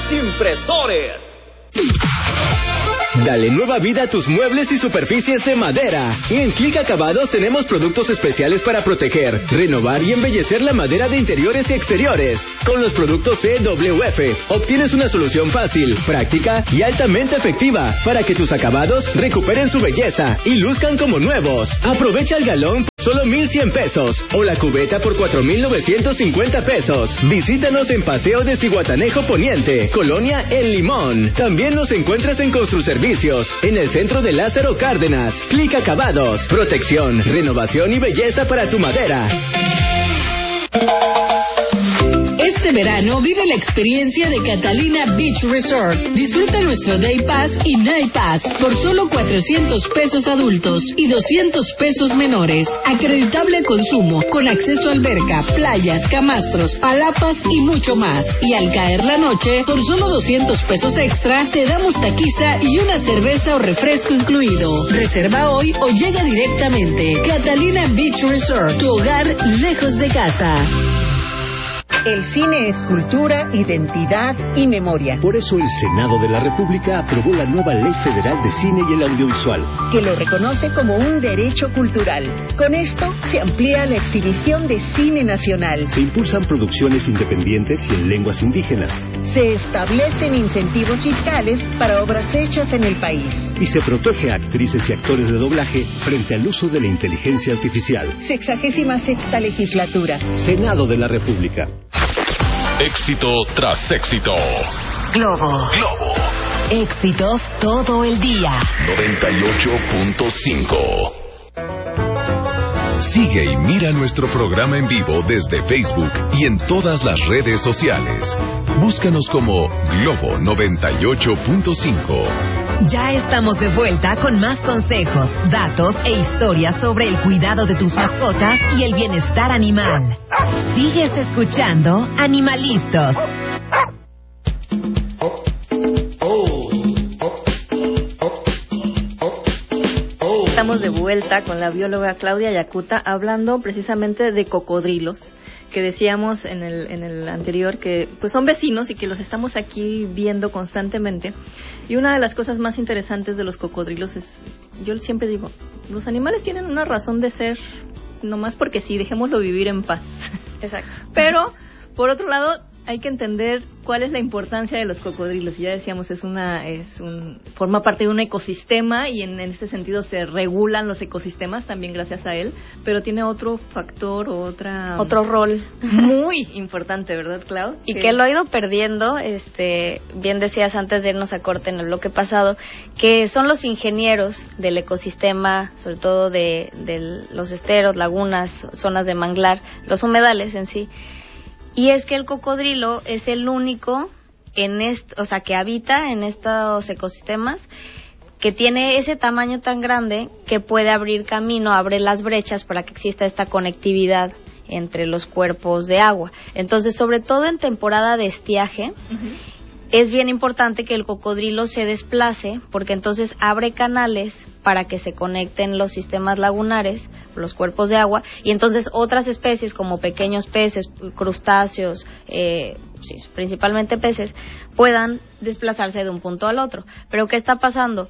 Impresores. Dale nueva vida a tus muebles y superficies de madera. Y en Click Acabados tenemos productos especiales para proteger, renovar y embellecer la madera de interiores y exteriores. Con los productos CWF obtienes una solución fácil, práctica y altamente efectiva para que tus acabados recuperen su belleza y luzcan como nuevos. Aprovecha el galón por solo 1,100 pesos o la cubeta por 4,950 pesos. Visítanos en Paseo de Zihuatanejo Poniente, Colonia El Limón. También nos encuentras en Construservicios, en el centro de Lázaro Cárdenas. Click Acabados, protección, renovación y belleza para tu madera. Este verano vive la experiencia de Catalina Beach Resort. Disfruta nuestro Day Pass y Night Pass por solo 400 pesos adultos y 200 pesos menores. Acreditable consumo, con acceso a alberca, playas, camastros, palapas y mucho más. Y al caer la noche, por solo 200 pesos extra, te damos taquiza y una cerveza o refresco incluido. Reserva hoy o llega directamente. Catalina Beach Resort, tu hogar lejos de casa. El cine es cultura, identidad y memoria. Por eso el Senado de la República aprobó la nueva Ley Federal de Cine y el Audiovisual, que lo reconoce como un derecho cultural. Con esto se amplía la exhibición de cine nacional. Se impulsan producciones independientes y en lenguas indígenas. Se establecen incentivos fiscales para obras hechas en el país. Y se protege a actrices y actores de doblaje frente al uso de la inteligencia artificial. 66ª legislatura. Senado de la República. Éxito tras éxito. Globo. Éxitos todo el día. 98.5. Sigue y mira nuestro programa en vivo desde Facebook y en todas las redes sociales. Búscanos como Globo 98.5. Ya estamos de vuelta con más consejos, datos e historias sobre el cuidado de tus mascotas y el bienestar animal. Sigues escuchando Animalistos. Estamos de vuelta con la bióloga Claudia Yacuta hablando precisamente de cocodrilos, que decíamos en el anterior que pues son vecinos y que los estamos aquí viendo constantemente. Y una de las cosas más interesantes de los cocodrilos es, yo siempre digo, los animales tienen una razón de ser, nomás porque sí, dejémoslo vivir en paz. Exacto. Pero, por otro lado, hay que entender cuál es la importancia de los cocodrilos. Ya decíamos, forma parte de un ecosistema y en este sentido se regulan los ecosistemas también gracias a él, pero tiene otro factor, otro rol muy importante, ¿verdad, Clau? Y que lo ha ido perdiendo, bien decías antes de irnos a corte en el bloque pasado, que son los ingenieros del ecosistema, sobre todo de los esteros, lagunas, zonas de manglar, los humedales en sí. Y es que el cocodrilo es el único que habita en estos ecosistemas, que tiene ese tamaño tan grande que puede abrir camino, abre las brechas para que exista esta conectividad entre los cuerpos de agua. Entonces, sobre todo en temporada de estiaje, es bien importante que el cocodrilo se desplace, porque entonces abre canales para que se conecten los sistemas lagunares, los cuerpos de agua, y entonces otras especies como pequeños peces, crustáceos, principalmente peces, puedan desplazarse de un punto al otro. Pero ¿qué está pasando?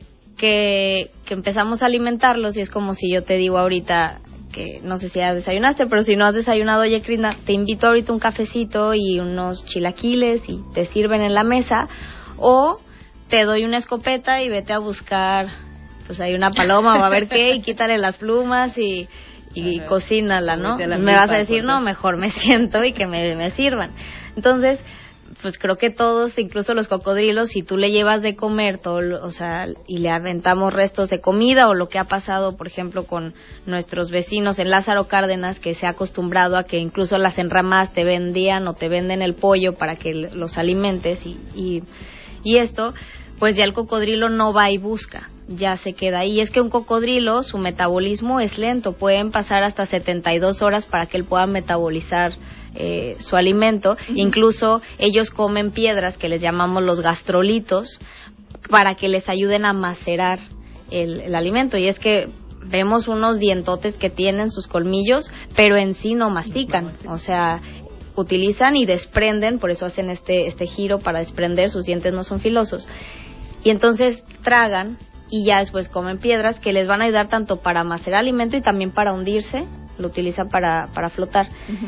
Que empezamos a alimentarlos y es como si yo te digo ahorita, que no sé si ya desayunaste, pero si no has desayunado, oye, Krishna, te invito ahorita un cafecito y unos chilaquiles y te sirven en la mesa, o te doy una escopeta y vete a buscar, pues hay una paloma o a ver qué, y quítale las plumas y cocínala, ¿no? Me vas a decir, no, mejor me siento y que me sirvan. Entonces, pues creo que todos, incluso los cocodrilos, si tú le llevas de comer y le aventamos restos de comida, o lo que ha pasado, por ejemplo, con nuestros vecinos en Lázaro Cárdenas, que se ha acostumbrado a que incluso las enramadas te vendían o te venden el pollo para que los alimentes y esto, pues ya el cocodrilo no va y busca, ya se queda ahí. Y es que un cocodrilo, su metabolismo es lento, pueden pasar hasta 72 horas para que él pueda metabolizar su alimento. Incluso ellos comen piedras que les llamamos los gastrolitos para que les ayuden a macerar el alimento. Y es que vemos unos dientotes que tienen sus colmillos, pero en sí no mastican. O sea, utilizan y desprenden, por eso hacen este giro para desprender, sus dientes no son filosos. Y entonces tragan y ya después comen piedras que les van a ayudar tanto para macerar alimento y también para hundirse, lo utilizan para flotar.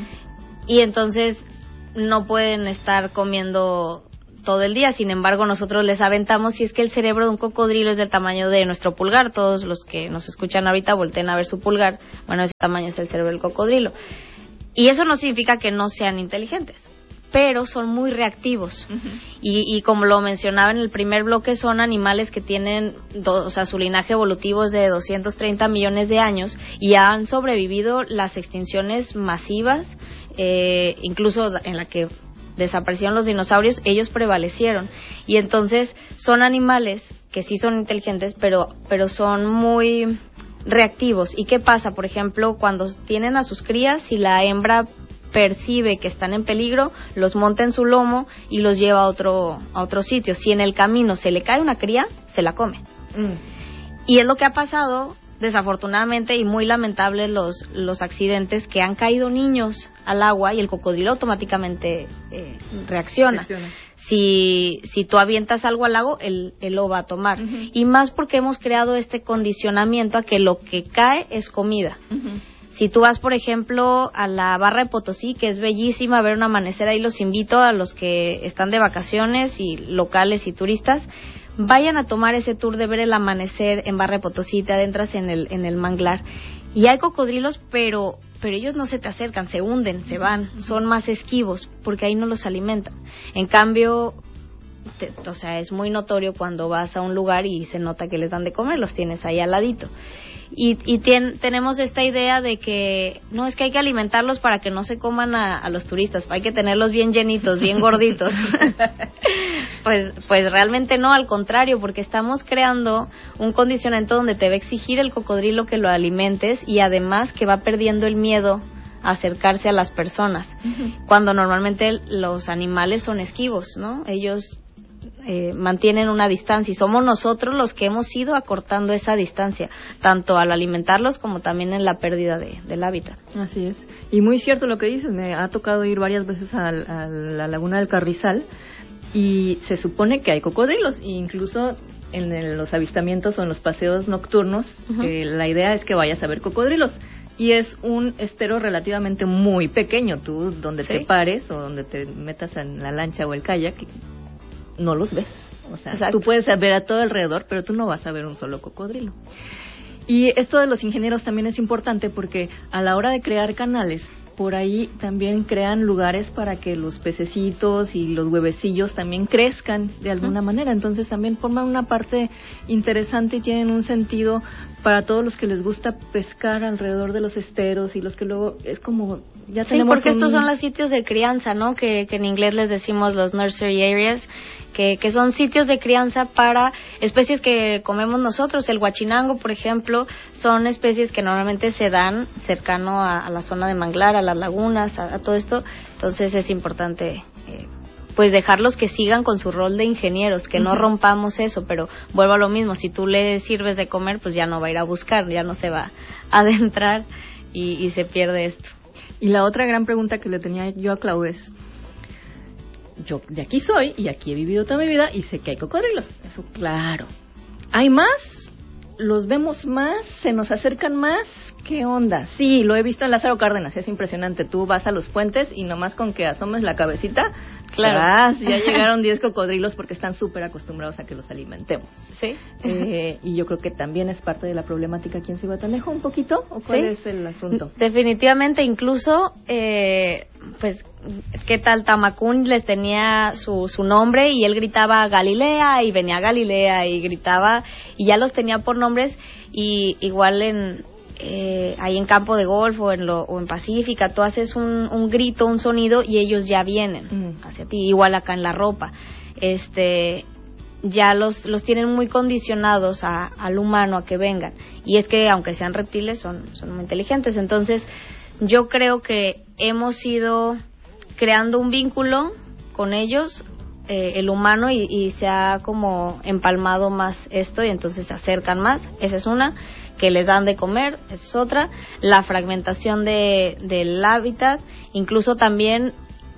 Y entonces no pueden estar comiendo todo el día, sin embargo nosotros les aventamos, y es que el cerebro de un cocodrilo es del tamaño de nuestro pulgar. Todos los que nos escuchan ahorita volteen a ver su pulgar, bueno, ese tamaño es el cerebro del cocodrilo. Y eso no significa que no sean inteligentes, pero son muy reactivos. Y como lo mencionaba en el primer bloque, son animales que tienen, o sea, su linaje evolutivo es de 230 millones de años y han sobrevivido las extinciones masivas, incluso en la que desaparecieron los dinosaurios, ellos prevalecieron. Y entonces son animales que sí son inteligentes, pero son muy reactivos. ¿Y qué pasa? Por ejemplo, cuando tienen a sus crías, si la hembra percibe que están en peligro, los monta en su lomo y los lleva a otro sitio. Si en el camino se le cae una cría, se la come. Y es lo que ha pasado, desafortunadamente, y muy lamentable los accidentes, que han caído niños al agua y el cocodrilo automáticamente reacciona. Si tú avientas algo al lago, él lo va a tomar. Y más porque hemos creado este condicionamiento a que lo que cae es comida. Si tú vas, por ejemplo, a la Barra de Potosí, que es bellísima, a ver un amanecer, ahí los invito a los que están de vacaciones y locales y turistas, vayan a tomar ese tour de ver el amanecer en Barra de Potosí, te adentras en el manglar. Y hay cocodrilos, pero ellos no se te acercan, se hunden, se van, son más esquivos, porque ahí no los alimentan. En cambio, o sea, es muy notorio cuando vas a un lugar y se nota que les dan de comer, los tienes ahí al ladito. Y tenemos esta idea de que no, es que hay que alimentarlos para que no se coman a los turistas, hay que tenerlos bien llenitos, bien gorditos. pues realmente no, al contrario, porque estamos creando un condicionamiento donde te va a exigir el cocodrilo que lo alimentes, y además que va perdiendo el miedo a acercarse a las personas, cuando normalmente los animales son esquivos, ¿no? Ellos mantienen una distancia, y somos nosotros los que hemos ido acortando esa distancia, tanto al alimentarlos como también en la pérdida del hábitat. Así es, y muy cierto lo que dices. Me ha tocado ir varias veces a la laguna del Carrizal y se supone que hay cocodrilos, e incluso en los avistamientos o en los paseos nocturnos, la idea es que vayas a ver cocodrilos. Y es un estero relativamente muy pequeño. Tú, donde te pares o donde te metas en la lancha o el kayak, no los ves. O sea, Exacto. Tú puedes ver a todo alrededor, pero tú no vas a ver un solo cocodrilo. Y esto de los ingenieros también es importante, porque a la hora de crear canales, por ahí también crean lugares para que los pececitos y los huevecillos también crezcan de alguna manera. Entonces también forman una parte interesante y tienen un sentido para todos los que les gusta pescar alrededor de los esteros, y los que luego es como ya tenemos. Sí, porque estos son los sitios de crianza, ¿no? Que en inglés les decimos los nursery areas, que son sitios de crianza para especies que comemos nosotros. El huachinango, por ejemplo, son especies que normalmente se dan cercano a la zona de manglar, a las lagunas, a todo esto. Entonces es importante pues dejarlos que sigan con su rol de ingenieros, que no rompamos eso. Pero vuelvo a lo mismo, si tú le sirves de comer, pues ya no va a ir a buscar, ya no se va a adentrar y se pierde esto. Y la otra gran pregunta que le tenía yo a Clau es: yo de aquí soy y aquí he vivido toda mi vida y sé que hay cocodrilos, eso claro. ¿Hay más? ¿Los vemos más? ¿Se nos acercan más? ¿Qué onda? Sí, lo he visto en Lázaro Cárdenas, es impresionante. Tú vas a los puentes y nomás con que asomes la cabecita, claro, ya llegaron 10 cocodrilos, porque están súper acostumbrados a que los alimentemos. Sí. Y yo creo que también es parte de la problemática aquí en Zihuatanejo, un poquito, ¿o cuál es el asunto? Definitivamente, incluso, pues, ¿qué tal? Tamacún les tenía su nombre, y él gritaba Galilea, y venía Galilea, y gritaba, y ya los tenía por nombres. Y igual ahí en Campo de Golf o en Pacífica, tú haces un grito, un sonido, y ellos ya vienen hacia ti. Igual acá en La Ropa, ya los tienen muy condicionados al humano a que vengan. Y es que aunque sean reptiles, son muy inteligentes. Entonces yo creo que hemos ido creando un vínculo con ellos, el humano, y se ha como empalmado más esto, y entonces se acercan más. Esa es una, que les dan de comer. Esa es otra, la fragmentación del hábitat. Incluso también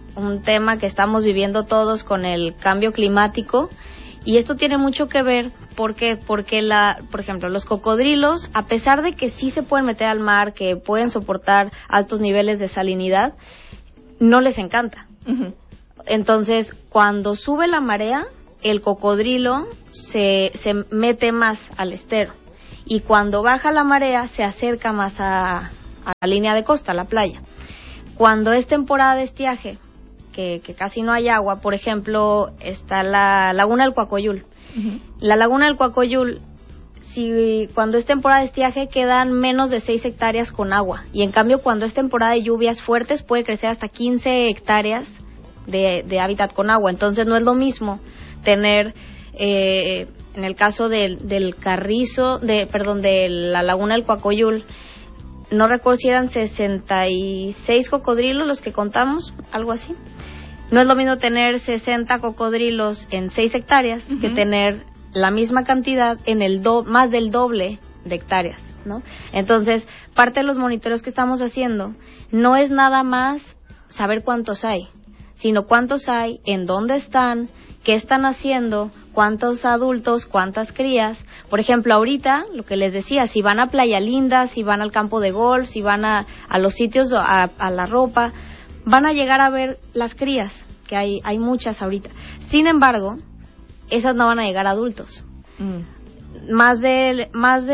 un tema que estamos viviendo todos con el cambio climático, y esto tiene mucho que ver porque por ejemplo, los cocodrilos, a pesar de que sí se pueden meter al mar, que pueden soportar altos niveles de salinidad, no les encanta. Uh-huh. Entonces, cuando sube la marea, el cocodrilo se mete más al estero, y cuando baja la marea se acerca más a la línea de costa, a la playa. Cuando es temporada de estiaje, que casi no hay agua, por ejemplo, está la laguna del Coacoyul. Uh-huh. La laguna del Coacoyul, cuando es temporada de estiaje, quedan menos de 6 hectáreas con agua, y en cambio cuando es temporada de lluvias fuertes puede crecer hasta 15 hectáreas de hábitat con agua. Entonces no es lo mismo tener, en el caso del Carrizo, de la laguna del Coacoyul, no recuerdo si eran 66 cocodrilos los que contamos, algo así. No es lo mismo tener 60 cocodrilos en 6 hectáreas uh-huh. que tener la misma cantidad en más del doble de hectáreas, ¿no? Entonces, parte de los monitoreos que estamos haciendo no es nada más saber cuántos hay, sino cuántos hay, en dónde están, qué están haciendo, cuántos adultos, cuántas crías. Por ejemplo, ahorita, lo que les decía, si van a Playa Linda, si van al campo de golf, si van a los sitios, a La Ropa, van a llegar a ver las crías, que hay muchas ahorita. Sin embargo, esas no van a llegar a adultos. Más del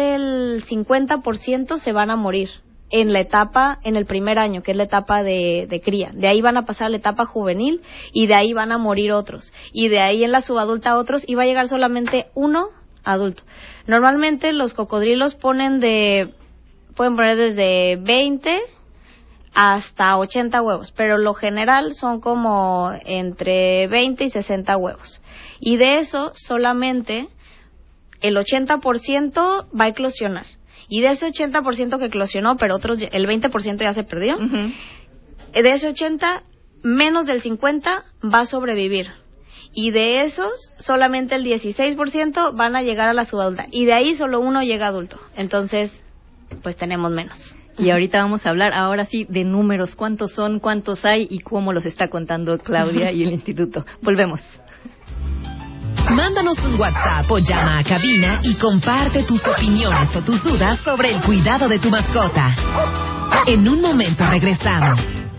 50% se van a morir en el primer año, que es la etapa de cría. De ahí van a pasar a la etapa juvenil, y de ahí van a morir otros. Y de ahí en la subadulta otros, y va a llegar solamente uno adulto. Normalmente los cocodrilos pueden poner desde 20 hasta 80 huevos, pero lo general son como entre 20 y 60 huevos. Y de eso solamente el 80% va a eclosionar. Y de ese 80% que eclosionó, pero el 20% ya se perdió, uh-huh. De ese 80, menos del 50 va a sobrevivir. Y de esos, solamente el 16% van a llegar a la subadulta. Y de ahí solo uno llega adulto. Entonces, pues tenemos menos. Y ahorita vamos a hablar, ahora sí, de números. ¿Cuántos son, cuántos hay y cómo los está contando Claudia y el instituto? Volvemos. Mándanos un WhatsApp o llama a cabina y comparte tus opiniones o tus dudas sobre el cuidado de tu mascota. En un momento regresamos.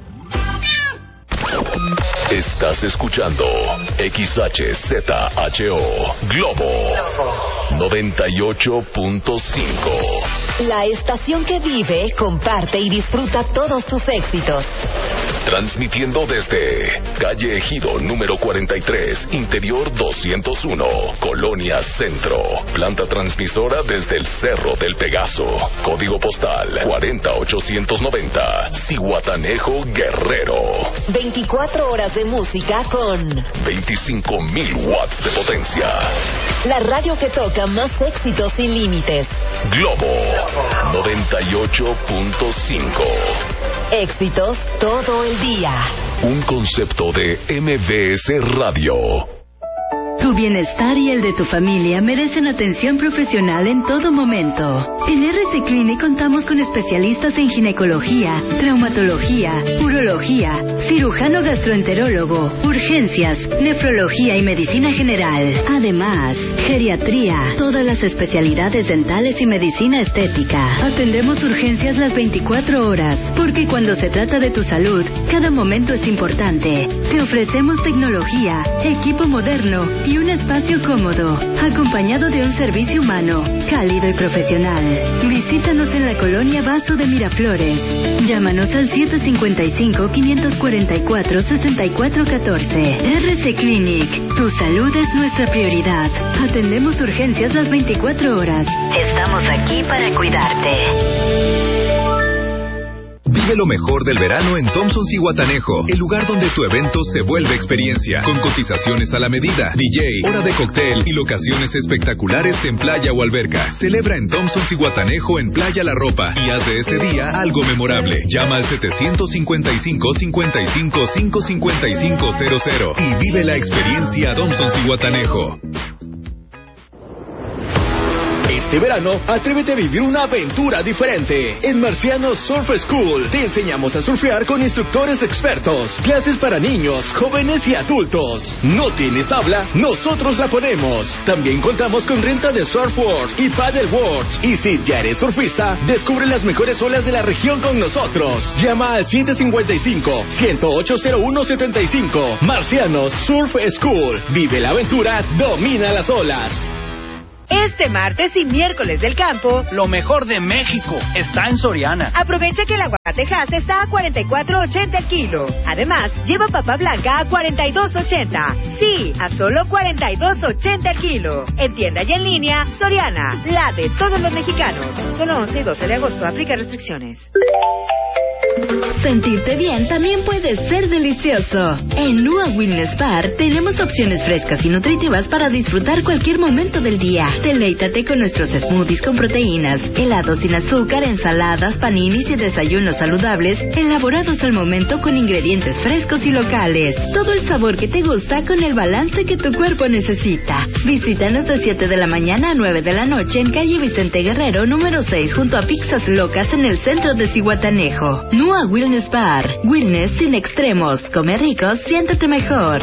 Estás escuchando XHZHO Globo 98.5. La estación que vive, comparte y disfruta todos tus éxitos. Transmitiendo desde calle Ejido número 43, interior 201, Colonia Centro. Planta transmisora desde el Cerro del Pegaso. Código postal 40890, Zihuatanejo, Guerrero. 24 horas de música con 25,000 watts de potencia. La radio que toca más éxitos sin límites. Globo 98.5. Éxitos todo el día. Un concepto de MBS Radio. Tu bienestar y el de tu familia merecen atención profesional en todo momento. En RC Clinic contamos con especialistas en ginecología, traumatología, urología, cirujano gastroenterólogo, urgencias, nefrología y medicina general. Además, geriatría, todas las especialidades dentales y medicina estética. Atendemos urgencias las 24 horas, porque cuando se trata de tu salud, cada momento es importante. Te ofrecemos tecnología, equipo moderno y un espacio cómodo, acompañado de un servicio humano, cálido y profesional. Visítanos en la colonia Vaso de Miraflores. Llámanos al 755-544-6414. RC Clinic. Tu salud es nuestra prioridad. Atendemos urgencias las 24 horas. Estamos aquí para cuidarte. Vive lo mejor del verano en Thompson Zihuatanejo, el lugar donde tu evento se vuelve experiencia, con cotizaciones a la medida, DJ, hora de cóctel y locaciones espectaculares en playa o alberca. Celebra en Thompson Zihuatanejo en Playa La Ropa y haz de ese día algo memorable. Llama al 755-55-55500 y vive la experiencia Thompson Zihuatanejo. Este verano, atrévete a vivir una aventura diferente. En Marciano Surf School te enseñamos a surfear con instructores expertos. Clases para niños, jóvenes y adultos. ¿No tienes tabla? Nosotros la ponemos. También contamos con renta de surfboards y paddleboards. Y si ya eres surfista, descubre las mejores olas de la región con nosotros. Llama al 755-108-0175. Marciano Surf School. Vive la aventura, domina las olas. Este martes y miércoles del campo, lo mejor de México está en Soriana. Aprovecha que el aguacatejas está a $44.80 el kilo. Además, lleva papa blanca a $42.80. Sí, a solo $42.80 el kilo. En tienda y en línea, Soriana, la de todos los mexicanos. Solo 11 y 12 de agosto, aplica restricciones. Sentirte bien también puede ser delicioso. En Nua Wellness Bar tenemos opciones frescas y nutritivas para disfrutar cualquier momento del día. Deleítate con nuestros smoothies con proteínas, helados sin azúcar, ensaladas, paninis y desayunos saludables elaborados al momento con ingredientes frescos y locales. Todo el sabor que te gusta con el balance que tu cuerpo necesita. Visítanos de 7 de la mañana a 9 de la noche en calle Vicente Guerrero, número 6, junto a Pizzas Locas en el centro de Zihuatanejo. Nua Wellness Bar. Wellness sin extremos. Come rico, siéntete mejor.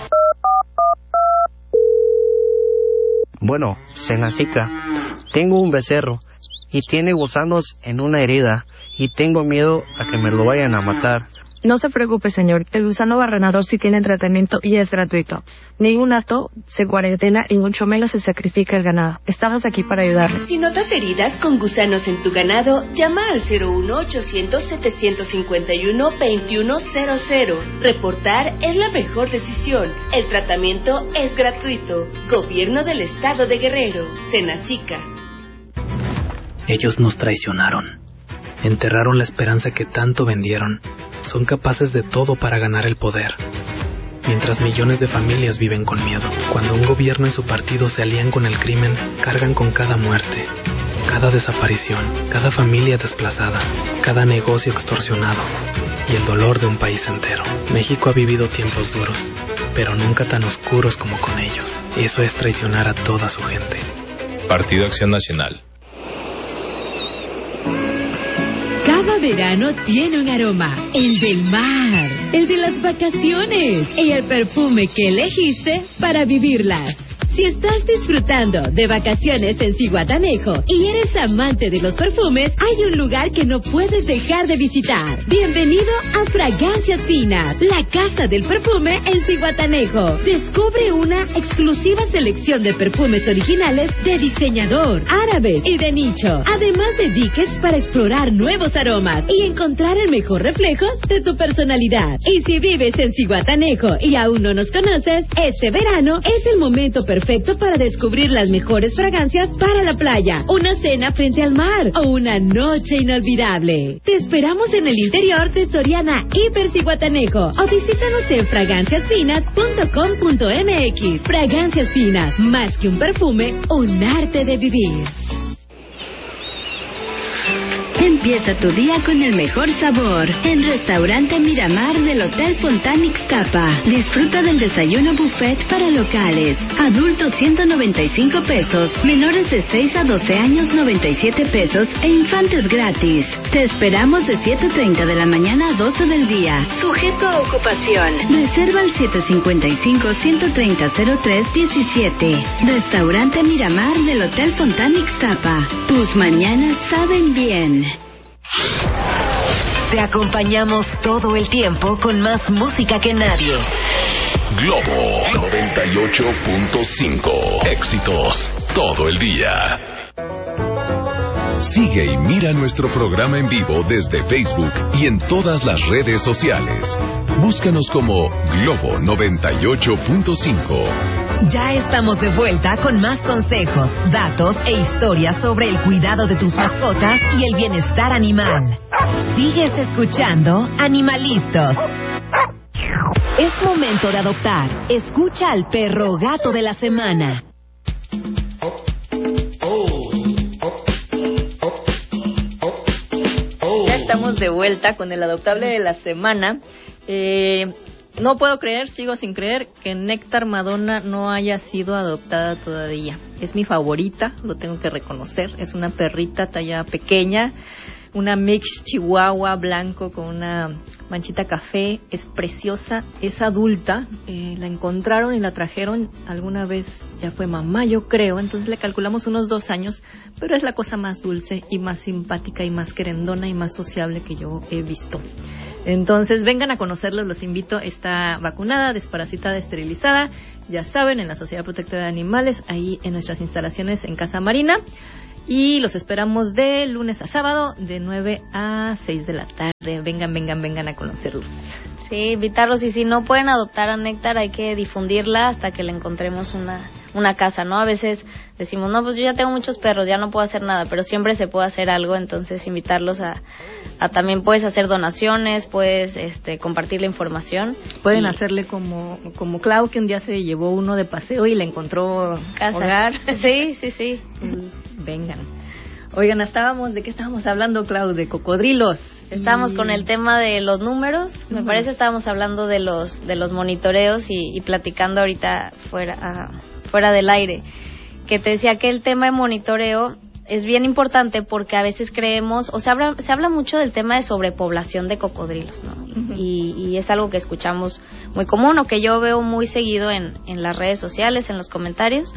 Bueno, Senacica, tengo un becerro y tiene gusanos en una herida y tengo miedo a que me lo vayan a matar. No se preocupe, señor. El gusano barrenador sí tiene tratamiento y es gratuito. Ningún hato se cuarentena y mucho menos se sacrifica el ganado. Estamos aquí para ayudarle. Si notas heridas con gusanos en tu ganado, llama al 01800-751-2100. Reportar es la mejor decisión. El tratamiento es gratuito. Gobierno del Estado de Guerrero. Senacica. Ellos nos traicionaron. Enterraron la esperanza que tanto vendieron. Son capaces de todo para ganar el poder. Mientras millones de familias viven con miedo. Cuando un gobierno y su partido se alían con el crimen, cargan con cada muerte, cada desaparición, cada familia desplazada, cada negocio extorsionado y el dolor de un país entero. México ha vivido tiempos duros, pero nunca tan oscuros como con ellos. Eso es traicionar a toda su gente. Partido Acción Nacional. Cada verano tiene un aroma, el del mar, el de las vacaciones y el perfume que elegiste para vivirlas. Si estás disfrutando de vacaciones en Zihuatanejo y eres amante de los perfumes, hay un lugar que no puedes dejar de visitar. Bienvenido a Fragancias Finas, la casa del perfume en Zihuatanejo. Descubre una exclusiva selección de perfumes originales de diseñador, árabes y de nicho. Además de diques para explorar nuevos aromas y encontrar el mejor reflejo de tu personalidad. Y si vives en Zihuatanejo y aún no nos conoces, este verano es el momento perfecto para descubrir las mejores fragancias para la playa, una cena frente al mar o una noche inolvidable. Te esperamos en el interior de Soriana Hiper Zihuatanejo o visítanos en fraganciasfinas.com.mx. Fragancias Finas, más que un perfume, un arte de vivir. Empieza tu día con el mejor sabor en Restaurante Miramar del Hotel Fontana Ixtapa. Disfruta del desayuno buffet para locales. Adultos 195 pesos, menores de 6 a 12 años 97 pesos e infantes gratis. Te esperamos de 7:30 de la mañana a 12 del día. Sujeto a ocupación. Reserva al 755-130-0317. Restaurante Miramar del Hotel Fontana Ixtapa. Tus mañanas saben bien. Te acompañamos todo el tiempo con más música que nadie. Globo 98.5. Éxitos todo el día. Sigue y mira nuestro programa en vivo desde Facebook y en todas las redes sociales. Búscanos como Globo 98.5. Ya estamos de vuelta con más consejos, datos e historias sobre el cuidado de tus mascotas y el bienestar animal. Sigues escuchando Animalistos. Es momento de adoptar. Escucha al perro gato de la semana. Ya estamos de vuelta con el adoptable de la semana. no puedo creer, sigo sin creer que Néctar Madonna no haya sido adoptada todavía. Es mi favorita, lo tengo que reconocer. Es una perrita talla pequeña, una mix chihuahua blanco con una manchita café. Es preciosa, es adulta. La encontraron y la trajeron alguna vez, ya fue mamá, yo creo. Entonces le calculamos unos 2 años, pero es la cosa más dulce y más simpática y más querendona y más sociable que yo he visto. Entonces vengan a conocerlo, los invito. Está vacunada, desparasitada, esterilizada, ya saben, en la Sociedad Protectora de Animales, ahí en nuestras instalaciones en Casa Marina. Y los esperamos de lunes a sábado, de 9 a 6 de la tarde. Vengan a conocerlo. Sí, invitarlos, y si no pueden adoptar a Néctar, hay que difundirla hasta que le encontremos una casa, ¿no? A veces decimos, no, pues yo ya tengo muchos perros, ya no puedo hacer nada, pero siempre se puede hacer algo. Entonces invitarlos a también puedes hacer donaciones, puedes compartir la información. Pueden hacerle como Clau, que un día se llevó uno de paseo y le encontró casa. Hogar. Sí. Pues, vengan. Oigan, ¿de qué estábamos hablando, Clau? De cocodrilos. Estábamos con el tema de los números. Me parece estábamos hablando de los monitoreos y platicando ahorita fuera del aire, que te decía que el tema de monitoreo es bien importante porque a veces creemos, o se habla mucho del tema de sobrepoblación de cocodrilos, ¿no? Uh-huh. Y es algo que escuchamos muy común, o que yo veo muy seguido en las redes sociales, en los comentarios.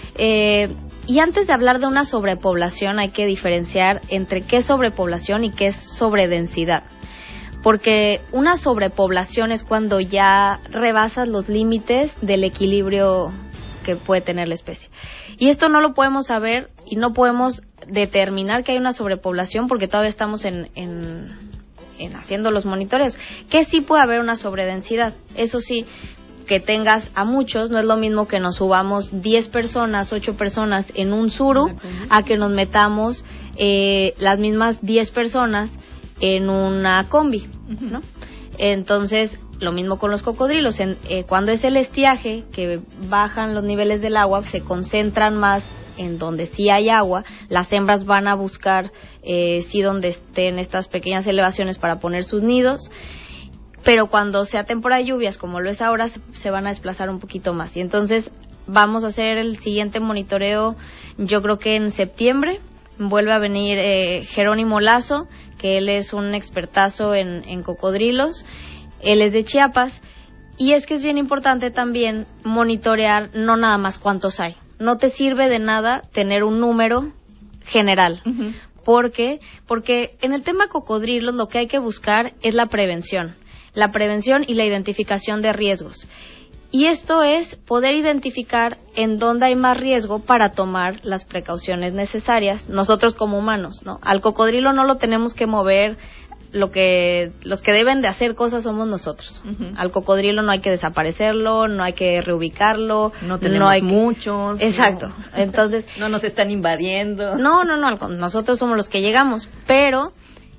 Y antes de hablar de una sobrepoblación, hay que diferenciar entre qué es sobrepoblación y qué es sobredensidad. Porque una sobrepoblación es cuando ya rebasas los límites del equilibrio que puede tener la especie. Y esto no lo podemos saber y no podemos determinar que hay una sobrepoblación porque todavía estamos en haciendo los monitoreos. Que sí puede haber una sobredensidad. Eso sí, que tengas a muchos, no es lo mismo que nos subamos 10 personas, 8 personas en un suru, a que nos metamos las mismas 10 personas en una combi, ¿no? Entonces, lo mismo con los cocodrilos. Cuando es el estiaje, que bajan los niveles del agua, se concentran más en donde sí hay agua. Las hembras van a buscar sí donde estén estas pequeñas elevaciones para poner sus nidos. Pero cuando sea temporada de lluvias, como lo es ahora, se van a desplazar un poquito más. Y entonces vamos a hacer el siguiente monitoreo, yo creo que en septiembre. Vuelve a venir Jerónimo Lazo, que él es un expertazo en cocodrilos. Él es de Chiapas. Y es que es bien importante también monitorear no nada más cuántos hay. No te sirve de nada tener un número general. Uh-huh. ¿Por qué? Porque en el tema cocodrilos lo que hay que buscar es la prevención y la identificación de riesgos. Y esto es poder identificar en dónde hay más riesgo para tomar las precauciones necesarias, nosotros como humanos, ¿no? Al cocodrilo no lo tenemos que mover, los que deben de hacer cosas somos nosotros. Uh-huh. Al cocodrilo no hay que desaparecerlo, no hay que reubicarlo, no tenemos muchos. Exacto. No. Entonces, no nos están invadiendo. No, nosotros somos los que llegamos, pero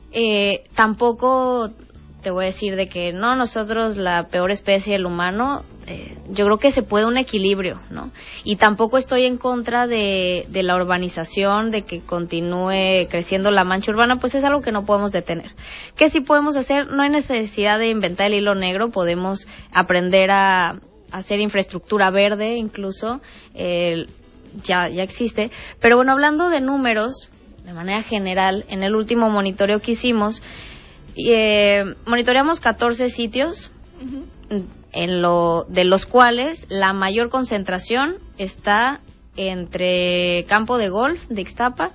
tampoco te voy a decir de que no, nosotros la peor especie, el humano. Yo creo que se puede un equilibrio, ¿no? Y tampoco estoy en contra de la urbanización, de que continúe creciendo la mancha urbana, pues es algo que no podemos detener. ¿Qué sí podemos hacer? No hay necesidad de inventar el hilo negro, podemos aprender a hacer infraestructura verde, incluso, ya existe. Pero bueno, hablando de números, de manera general, en el último monitoreo que hicimos, monitoreamos 14 sitios, uh-huh, de los cuales la mayor concentración está entre campo de golf de Ixtapa,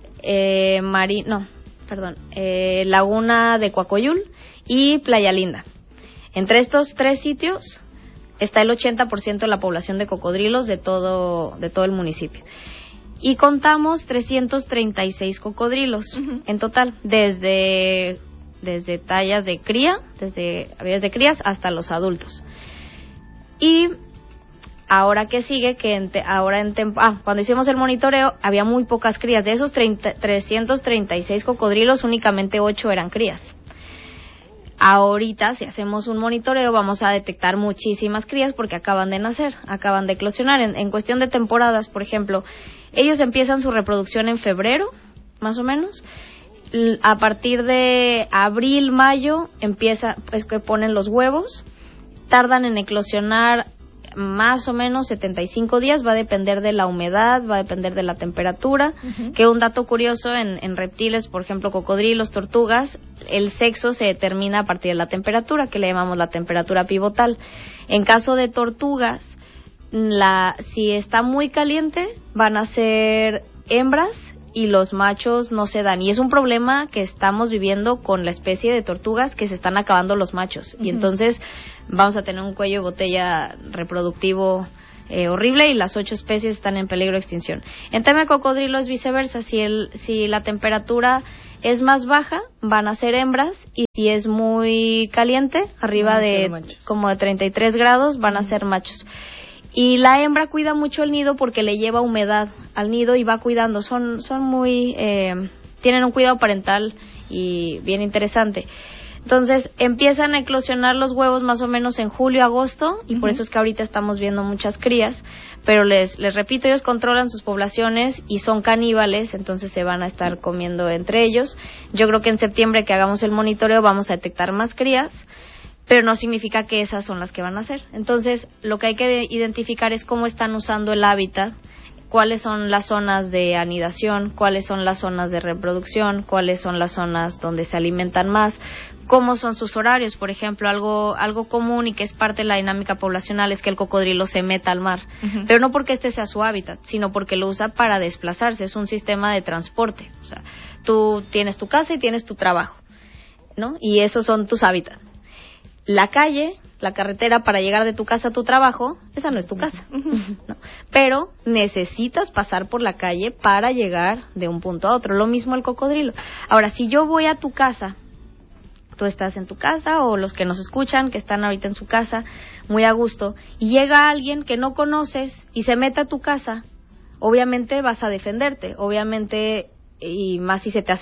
Laguna de Coacoyul y Playa Linda. Entre estos 3 sitios está el 80% de la población de cocodrilos de todo el municipio. Y contamos 336 cocodrilos, uh-huh, en total, desde tallas de cría, desde aves de crías hasta los adultos. Y ahora que sigue, cuando hicimos el monitoreo había muy pocas crías. De esos 336 cocodrilos, únicamente 8 eran crías. Ahorita, si hacemos un monitoreo, vamos a detectar muchísimas crías porque acaban de nacer, acaban de eclosionar. En cuestión de temporadas, por ejemplo, ellos empiezan su reproducción en febrero, más o menos. A partir de abril, mayo, empieza, pues que ponen los huevos, tardan en eclosionar más o menos 75 días, va a depender de la humedad, va a depender de la temperatura, que un dato curioso en reptiles, por ejemplo, cocodrilos, tortugas, el sexo se determina a partir de la temperatura, que le llamamos la temperatura pivotal. En caso de tortugas, si está muy caliente, van a ser hembras y los machos no se dan. Y es un problema que estamos viviendo con la especie de tortugas, que se están acabando los machos. Y entonces vamos a tener un cuello de botella reproductivo horrible y las 8 especies están en peligro de extinción. En tema de cocodrilo es viceversa. Si la temperatura es más baja, van a ser hembras, y si es muy caliente, arriba de como de 33 grados, van a ser machos. Y la hembra cuida mucho el nido porque le lleva humedad al nido y va cuidando. Son muy... tienen un cuidado parental y bien interesante. Entonces, empiezan a eclosionar los huevos más o menos en julio, agosto, y por eso es que ahorita estamos viendo muchas crías. Pero les repito, ellos controlan sus poblaciones y son caníbales, entonces se van a estar comiendo entre ellos. Yo creo que en septiembre, que hagamos el monitoreo, vamos a detectar más crías, pero no significa que esas son las que van a ser. Entonces, lo que hay que identificar es cómo están usando el hábitat, cuáles son las zonas de anidación, cuáles son las zonas de reproducción, cuáles son las zonas donde se alimentan más, cómo son sus horarios. Por ejemplo, algo común y que es parte de la dinámica poblacional es que el cocodrilo se meta al mar, pero no porque este sea su hábitat, sino porque lo usa para desplazarse. Es un sistema de transporte. O sea, tú tienes tu casa y tienes tu trabajo, ¿no? Y esos son tus hábitats. La calle, la carretera para llegar de tu casa a tu trabajo, esa no es tu casa. ¿No? Pero necesitas pasar por la calle para llegar de un punto a otro. Lo mismo el cocodrilo. Ahora, si yo voy a tu casa, tú estás en tu casa, o los que nos escuchan, que están ahorita en su casa, muy a gusto, y llega alguien que no conoces y se mete a tu casa, obviamente vas a defenderte, obviamente, y más si se te